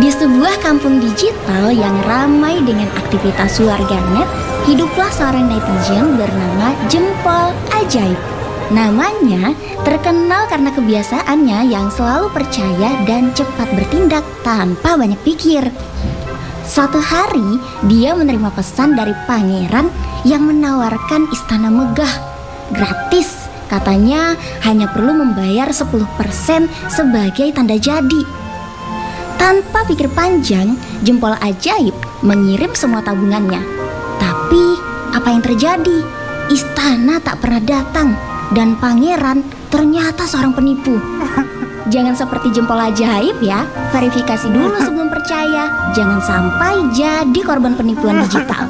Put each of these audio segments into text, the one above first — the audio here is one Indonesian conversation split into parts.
Di sebuah kampung digital yang ramai dengan aktivitas warganet, hiduplah seorang netizen bernama Jempol Ajaib. Namanya terkenal karena kebiasaannya yang selalu percaya dan cepat bertindak tanpa banyak pikir. Suatu hari, dia menerima pesan dari pangeran yang menawarkan istana megah gratis. Katanya hanya perlu membayar 10% sebagai tanda jadi. Tanpa pikir panjang, Jempol Ajaib mengirim semua tabungannya. Tapi apa yang terjadi? Istana tak pernah datang dan pangeran ternyata seorang penipu. Jangan seperti Jempol Ajaib ya, verifikasi dulu sebelum percaya. Jangan sampai jadi korban penipuan digital.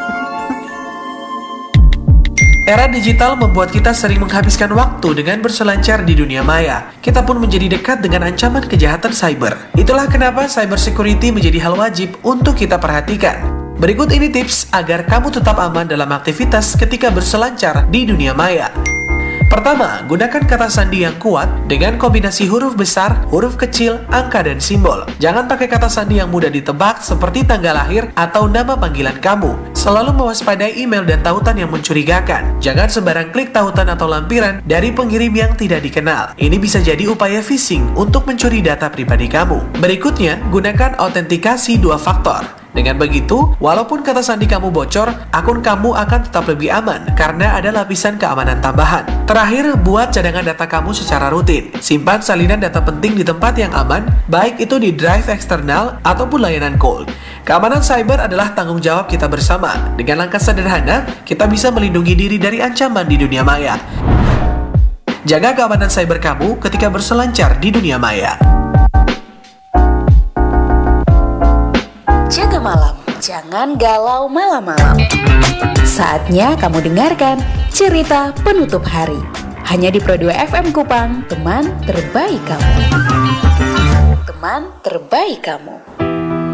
Era digital membuat kita sering menghabiskan waktu dengan berselancar di dunia maya. Kita pun menjadi dekat dengan ancaman kejahatan cyber. Itulah kenapa cyber security menjadi hal wajib untuk kita perhatikan. Berikut ini tips agar kamu tetap aman dalam aktivitas ketika berselancar di dunia maya. Pertama, gunakan kata sandi yang kuat dengan kombinasi huruf besar, huruf kecil, angka, dan simbol. Jangan pakai kata sandi yang mudah ditebak seperti tanggal lahir atau nama panggilan kamu. Selalu mewaspadai email dan tautan yang mencurigakan. Jangan sembarang klik tautan atau lampiran dari pengirim yang tidak dikenal. Ini bisa jadi upaya phishing untuk mencuri data pribadi kamu. Berikutnya, gunakan autentikasi 2 faktor. Dengan begitu, walaupun kata sandi kamu bocor, akun kamu akan tetap lebih aman karena ada lapisan keamanan tambahan. Terakhir, buat cadangan data kamu secara rutin. Simpan salinan data penting di tempat yang aman, baik itu di drive eksternal ataupun layanan cloud. Keamanan cyber adalah tanggung jawab kita bersama. Dengan langkah sederhana, kita bisa melindungi diri dari ancaman di dunia maya. Jaga keamanan cyber kamu ketika berselancar di dunia maya. Jaga malam, jangan galau malam-malam. Saatnya kamu dengarkan cerita penutup hari. Hanya di Pro 2 FM Kupang, teman terbaik kamu. Teman terbaik kamu.